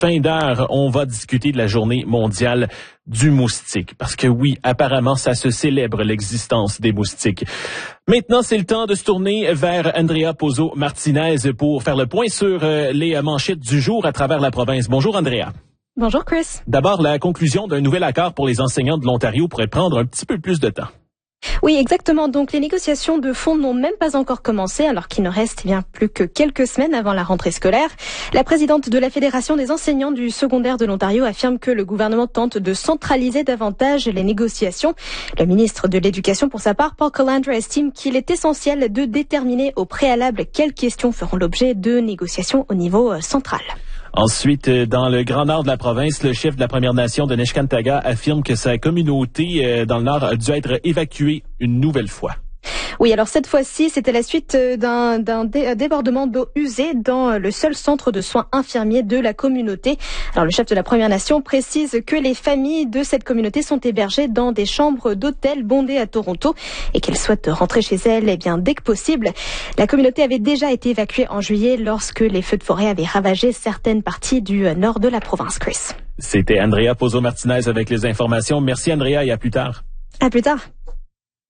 fin d'heure, on va discuter de la journée mondiale du moustique. Parce que oui, apparemment, ça se célèbre l'existence des moustiques. Maintenant, c'est le temps de se tourner vers Andrea Pozzo-Martinez pour faire le point sur les manchettes du jour à travers la province. Bonjour, Andrea. Bonjour, Chris. D'abord, la conclusion d'un nouvel accord pour les enseignants de l'Ontario pourrait prendre un petit peu plus de temps. Oui, exactement. Donc, les négociations de fonds n'ont même pas encore commencé, alors qu'il ne reste bien plus que quelques semaines avant la rentrée scolaire. La présidente de la Fédération des enseignants du secondaire de l'Ontario affirme que le gouvernement tente de centraliser davantage les négociations. Le ministre de l'Éducation, pour sa part, Paul Calandra, estime qu'il est essentiel de déterminer au préalable quelles questions feront l'objet de négociations au niveau central. Ensuite, dans le Grand Nord de la province, le chef de la Première Nation de Neshkantaga affirme que sa communauté dans le Nord a dû être évacuée une nouvelle fois. Oui, alors cette fois-ci, c'était la suite d'un débordement d'eau usée dans le seul centre de soins infirmiers de la communauté. Alors le chef de la Première Nation précise que les familles de cette communauté sont hébergées dans des chambres d'hôtel bondées à Toronto et qu'elles souhaitent rentrer chez elles dès que possible. La communauté avait déjà été évacuée en juillet lorsque les feux de forêt avaient ravagé certaines parties du nord de la province, Chris. C'était Andrea Pozzo-Martinez avec les informations. Merci Andrea et à plus tard. À plus tard.